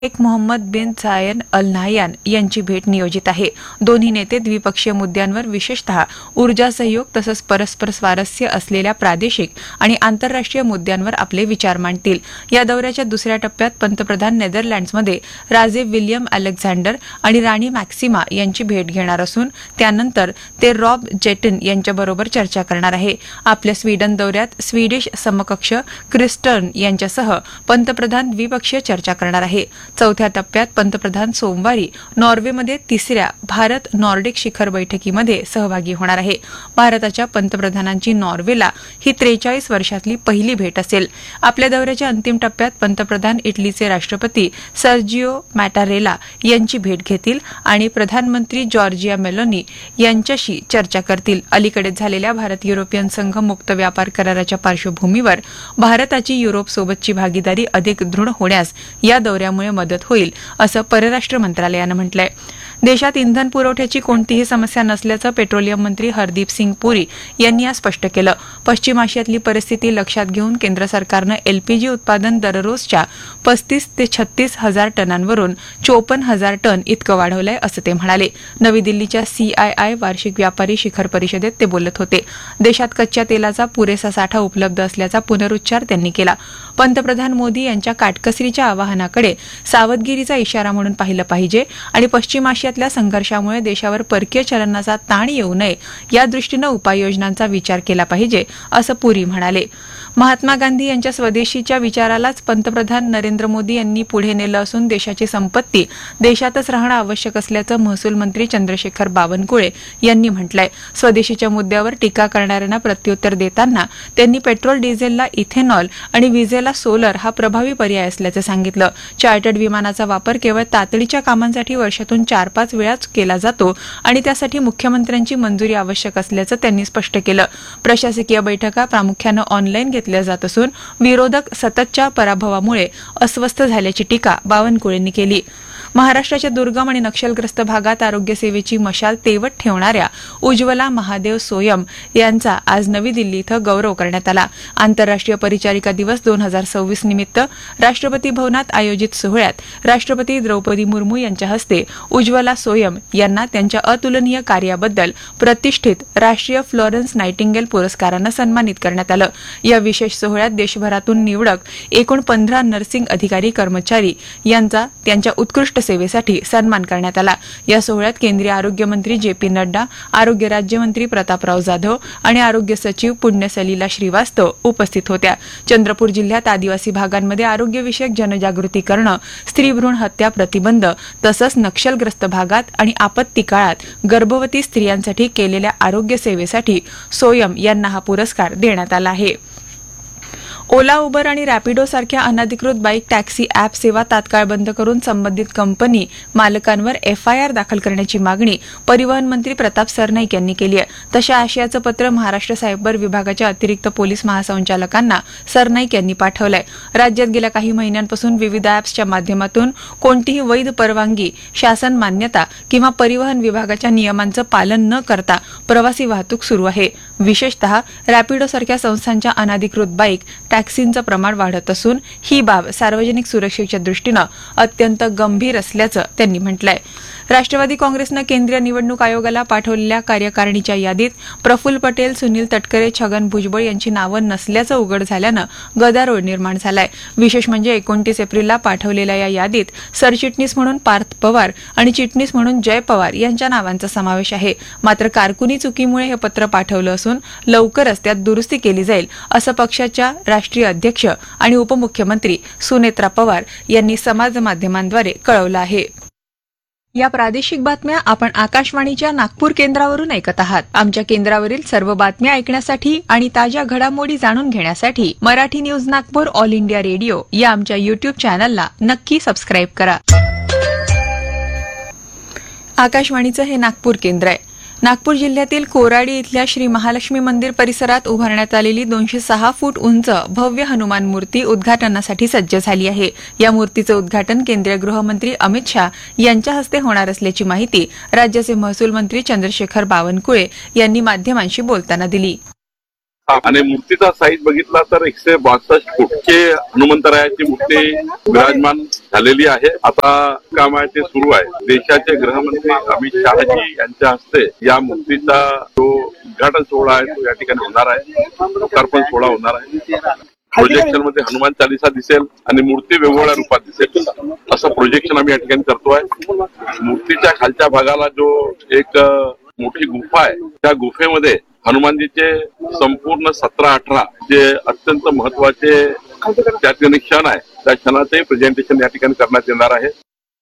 शेख मोहम्मद बिन Zayed Al Nahyan यांची भेट नियोजित आहे. दोन्ही नेते द्विपक्षीय मुद्द्यांवर विशेषतः ऊर्जा सहयोग तसंच परस्पर स्वारस्य असलेल्या प्रादेशिक आणि आंतरराष्ट्रीय मुद्द्यांवर आपले विचार मांडतील. या दौऱ्याच्या दुसऱ्या टप्प्यात पंतप्रधान नेदरलँड्समध्ये राजे विल्यम अलेक्झांडर आणि राणी मॅक्सिमा यांची भेट घेणार असून त्यानंतर ते रॉब जेटन यांच्याबरोबर चर्चा करणार आहे. आपल्या स्वीडन दौऱ्यात स्वीडिश समकक्ष क्रिस्टर्न यांच्यासह पंतप्रधान द्विपक्षीय चर्चा करणार आहे. चौथ्या टप्प्यात पंतप्रधान सोमवारी नॉर्वेमध्ये तिसऱ्या भारत नॉर्डिक शिखर बैठकीमध्ये सहभागी होणार आहे. भारताच्या पंतप्रधानांची नॉर्वेला ही 43 वर्षातली पहिली भेट असेल. आपल्या दौऱ्याच्या अंतिम टप्प्यात पंतप्रधान इटलीचे राष्ट्रपती सर्जिओ मॅटारेला यांची भेट घेतील आणि प्रधानमंत्री जॉर्जिया मेलोनी यांच्याशी चर्चा करतील. अलीकडेच झालेल्या भारत युरोपियन संघ मुक्त व्यापार कराराच्या पार्श्वभूमीवर भारताची युरोपसोबतची भागीदारी अधिक दृढ होण्यास या दौऱ्यामुळे मदत होईल असं परराष्ट्र मंत्रालयानं म्हटलंय. देशात इंधन पुरवठ्याची कोणतीही समस्या नसल्याचं पेट्रोलियम मंत्री हरदीप सिंग पुरी यांनी आज स्पष्ट केलं. पश्चिम आशियातली परिस्थिती लक्षात घेऊन केंद्र सरकारनं एलपीजी उत्पादन दररोजच्या 35 ते 36 हजार टनांवरून 54 हजार टन इतकं वाढवलंय असं ते म्हणाले. नवी दिल्लीच्या CII वार्षिक व्यापारी शिखर परिषदेत ते बोलत होते. देशात कच्च्या तेलाचा पुरेसा साठा उपलब्ध असल्याचा पुनरुच्चार त्यांनी केला. पंतप्रधान मोदी यांच्या काटकसरीच्या आवाहनाकडे सावधगिरीचा इशारा म्हणून पाहिलं पाहिजे आणि पश्चिम आशियातल्या संघर्षामुळे देशावर परकीय चलनाचा ताण येऊ नये या दृष्टीनं उपाययोजनांचा विचार केला पाहिजे असं पुरी म्हणाले. महात्मा गांधी यांच्या स्वदेशीच्या विचारालाच पंतप्रधान नरेंद्र मोदी यांनी पुढे नेलं असून देशाची संपत्ती देशातच राहणं आवश्यक असल्याचं महसूल मंत्री चंद्रशेखर बावनकुळे यांनी म्हटलंय. स्वदेशीच्या मुद्द्यावर टीका करणाऱ्यांना प्रत्युत्तर देताना त्यांनी पेट्रोल डिझेलला इथेनॉल आणि विजेला सोलर हा प्रभावी पर्याय असल्याचं सांगितलं. चार्टर्ड विमानाचा वापर केवळ तातडीच्या कामांसाठी वर्षातून 4-5 वेळाच केला जातो आणि त्यासाठी मुख्यमंत्र्यांची मंजुरी आवश्यक असल्याचं त्यांनी स्पष्ट केलं. प्रशासकीय बैठका प्रामुख्यानं ऑनलाईन घेतल्या जात असून विरोधक सततच्या पराभवामुळे अस्वस्थ झाल्याची टीका बावनकुळेंनी केली. महाराष्ट्राच्या दुर्गम आणि नक्षलग्रस्त भागात आरोग्य सेवेची मशाल तेवत ठेवणाऱ्या उज्ज्वला महादेव सोयम यांचा आज नवी दिल्ली इथं गौरव करण्यात आला. आंतरराष्ट्रीय परिचारिका दिवस 2026 निमित्त राष्ट्रपती भवनात आयोजित सोहळ्यात राष्ट्रपती द्रौपदी मुर्मू यांच्या हस्ते उज्ज्वला सोयम यांना त्यांच्या अतुलनीय कार्याबद्दल प्रतिष्ठित राष्ट्रीय फ्लॉरेन्स नायटिंगेल पुरस्कारानं सन्मानित करण्यात आलं. या विशेष सोहळ्यात देशभरातून निवडक एकूण 15 नर्सिंग अधिकारी कर्मचारी यांचा त्यांच्या उत्कृष्ट सेवेसाठी सन्मान करण्यात आला. या सोहळ्यात केंद्रीय आरोग्य मंत्री JP नड्डा, आरोग्य राज्यमंत्री प्रतापराव जाधव आणि आरोग्य सचिव पुण्यसलीला श्रीवास्तव उपस्थित होत्या. चंद्रपूर जिल्ह्यात आदिवासी भागांमध्ये आरोग्यविषयक जनजागृती करणं, स्त्रीभ्रूण हत्या प्रतिबंध तसंच नक्षलग्रस्त भागात आणि आपत्ती काळात गर्भवती स्त्रियांसाठी केलेल्या आरोग्य सेवेसाठी सोयम यांना हा पुरस्कार देण्यात आला आहे. ओला, उबर आणि रॅपिडो सारख्या अनधिकृत बाईक टॅक्सी ॲप सेवा तात्काळ बंद करून संबंधित कंपनी मालकांवर FIR दाखल करण्याची मागणी परिवहन मंत्री प्रताप सरनाईक यांनी केली आहे. तशा आशयाचं पत्र महाराष्ट्र सायबर विभागाच्या अतिरिक्त पोलीस महासंचालकांना सरनाईक यांनी पाठवलंय. राज्यात गेल्या काही महिन्यांपासून विविध ॲप्सच्या माध्यमातून कोणतीही वैध परवानगी, शासन मान्यता किंवा परिवहन विभागाच्या नियमांचं पालन न करता प्रवासी वाहतूक सुरू आहे. विशेषतः रॅपिडोसारख्या संस्थांच्या अनधिकृत बाईक टॅक्सींचं प्रमाण वाढत असून ही बाब सार्वजनिक सुरक्षेच्या दृष्टीनं अत्यंत गंभीर असल्याचं त्यांनी म्हटलंय. राष्ट्रवादी काँग्रेसनं केंद्रीय निवडणूक आयोगाला पाठवलेल्या कार्यकारिणीच्या यादीत प्रफुल्ल पटेल, सुनील तटकरे, छगन भुजबळ यांची नावं नसल्याचं उघड झाल्यानं गदारोळ निर्माण झालाय. विशेष म्हणजे 29 एप्रिलला पाठवलेल्या या यादीत सरचिटणीस म्हणून पार्थ पवार आणि चिटणीस म्हणून जय पवार यांच्या नावांचा समावेश आहे. मात्र कारकुनी चुकीमुळे हे पत्र पाठवलं असून लवकरच त्यात दुरुस्ती केली जाईल असं पक्षाच्या राष्ट्रीय अध्यक्ष आणि उपमुख्यमंत्री सुनेत्रा पवार यांनी समाज माध्यमांद्वारे कळवलं आहे. या प्रादेशिक बातम्या आपण आकाशवाणीच्या नागपूर केंद्रावरून ऐकत आहात. आमच्या केंद्रावरील सर्व बातम्या ऐकण्यासाठी आणि ताज्या घडामोडी जाणून घेण्यासाठी Marathi news Nagpur all India radio या आमच्या YouTube चॅनलला नक्की सबस्क्राईब करा. आकाशवाणीचं हे नागपूर केंद्र आहे. नागपूर जिल्ह्यातील कोराडी इथल्या श्री महालक्ष्मी मंदिर परिसरात उभारण्यात आलेली 206 फूट उंच भव्य हनुमान मूर्ती उद्घाटनासाठी सज्ज झाली आहे. या मूर्तीचं उद्घाटन केंद्रीय गृहमंत्री अमित शाह यांच्या हस्ते होणार असल्याची माहिती राज्याचे महसूल मंत्री चंद्रशेखर बावनकुळे यांनी माध्यमांशी बोलताना दिली. आणि मूर्तीचा साईज बघितला तर 162 फूटचे हनुमंतरायाची मूर्ती विराजमान झालेली आहे. आता काम आहे ते सुरू आहे. देशाचे गृहमंत्री अमित शहाजी यांच्या हस्ते या मूर्तीचा जो उद्घाटन सोहळा आहे तो या ठिकाणी होणार आहे. लोकार्पण सोहळा होणार आहे. प्रोजेक्शन मध्ये हनुमान चालीसा दिसेल आणि मूर्ती वेगवेगळ्या रूपात दिसेल असं प्रोजेक्शन आम्ही या ठिकाणी करतोय. मूर्तीच्या खालच्या भागाला जो एक मोठी गुफा आहे त्या गुफेमध्ये हनुमानजीचे संपूर्ण 17-18 जे अत्यंत महत्वाचे त्या ठिकाणी क्षण आहे त्या क्षणाचे प्रेझेंटेशन या ठिकाणी करण्यात येणार आहे.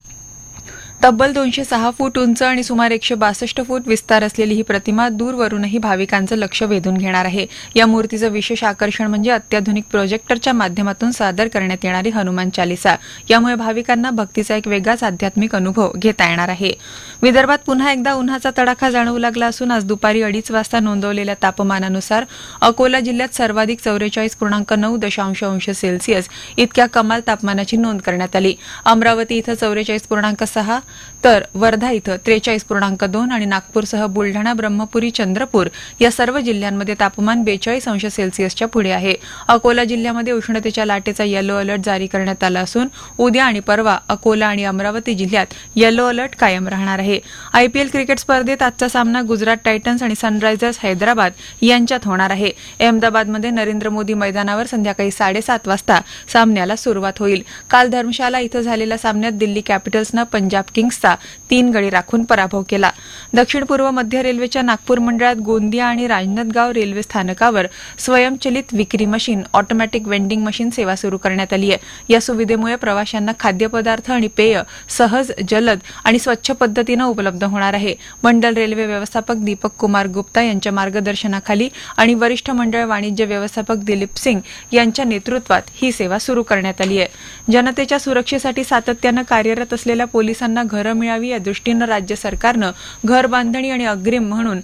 तब्बल 206 फूट उंच आणि सुमारे 162 फूट विस्तार असलेली ही प्रतिमा दूरवरूनही भाविकांचं लक्ष वेधून घेणार आहे. या मूर्तीचं विशेष आकर्षण म्हणजे अत्याधुनिक प्रोजेक्टरच्या माध्यमातून सादर करण्यात येणारी हनुमान चालीसा. यामुळे भाविकांना भक्तीचा एक वेगळाच आध्यात्मिक अनुभव घेता येणार आहे. विदर्भात पुन्हा एकदा उन्हाचा तडाखा जाणवू लागला असून आज दुपारी 2:30 वाजता नोंदवलेल्या तापमानानुसार अकोला जिल्ह्यात सर्वाधिक 44.9 अंश सेल्सिअस इतक्या कमाल तापमानाची नोंद करण्यात आली. अमरावती इथं 44.6 तर वर्धा इथं 43.2 आणि नागपूरसह बुलढाणा, ब्रह्मपुरी, चंद्रपूर या सर्व जिल्ह्यांमध्ये तापमान 42 अंश सेल्सिअसच्या पुढे आहे. अकोला जिल्ह्यामध्ये उष्णतेच्या लाटेचा येलो अलर्ट जारी करण्यात आला असून उद्या आणि परवा अकोला आणि अमरावती जिल्ह्यात येलो अलर्ट कायम राहणार आहे. आयपीएल क्रिकेट स्पर्धेत आजचा सामना गुजरात टायटन्स आणि सनरायझर्स हैदराबाद यांच्यात होणार आहे. अहमदाबादमध्ये नरेंद्र मोदी मैदानावर संध्याकाळी 7:30 वाजता सामन्याला सुरुवात होईल. काल धर्मशाला इथं झालेल्या सामन्यात दिल्ली कॅपिटल्सनं पंजाब किंग्सचा 3 गडी राखून पराभव केला. दक्षिण पूर्व मध्य रेल्वेच्या नागपूर मंडळात गोंदिया आणि राजनांदगाव रेल्वे स्थानकावर स्वयंचलित विक्री मशीन ऑटोमॅटिक वेंडिंग मशीन सेवा सुरू करण्यात आली आहे. या सुविधेमुळे प्रवाशांना खाद्यपदार्थ आणि पेय सहज, जलद आणि स्वच्छ पद्धतीनं उपलब्ध होणार आहे. मंडल रेल्वे व्यवस्थापक दीपक कुमार गुप्ता यांच्या मार्गदर्शनाखाली आणि वरिष्ठ मंडळ वाणिज्य व्यवस्थापक दिलीप सिंग यांच्या नेतृत्वात ही सेवा सुरू करण्यात आली आहे. जनतेच्या सुरक्षेसाठी सातत्यानं कार्यरत असलेल्या पोलिसांना घरं मिळावी या दृष्टीनं राज्य सरकारनं घर बांधणी आणि अग्रिम म्हणून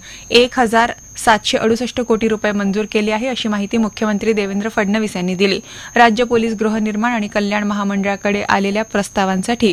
1,768 कोटी रुपये मंजूर केले आहे अशी माहिती मुख्यमंत्री देवेंद्र फडणवीस यांनी दिली. राज्य पोलीस गृहनिर्माण आणि कल्याण महामंडळाकडे आलेल्या प्रस्तावांसाठी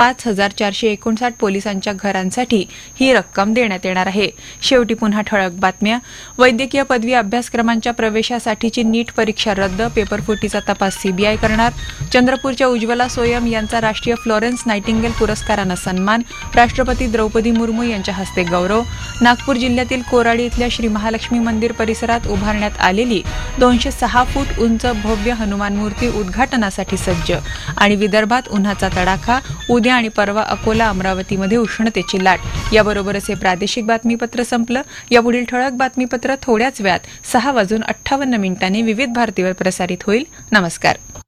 5,459 पोलिसांच्या घरांसाठी ही रक्कम देण्यात येणार आहे. शेवटी पुन्हा ठळक बातम्या. वैद्यकीय पदवी अभ्यासक्रमांच्या प्रवेशासाठीची नीट परीक्षा रद्द, पेपरफुटीचा तपास सीबीआय करणार. चंद्रपूरच्या उज्ज्वला सोयम यांचा राष्ट्रीय फ्लॉरेन्स नायटिंगेल पुरस्कारानं सन्मान. राष्ट्रपती द्रौपदी मुर्मू यांच्या हस्ते गौरव. नागपूर जिल्ह्यातील कोराडी इथल्या श्री महालक्ष्मी मंदिर परिसरात उभारण्यात आलेली 206 फूट उंच भव्य हनुमान मूर्ती उद्घाटनासाठी सज्ज. आणि विदर्भात उन्हाचा तडाखा, उद्या आणि परवा अकोला, अमरावतीमध्ये उष्णतेची लाट. याबरोबरच हे प्रादेशिक बातमीपत्र संपलं. यापुढील ठळक बातमीपत्र थोड्याच वेळात 6:58 विविध भारतीवर प्रसारित होईल. नमस्कार.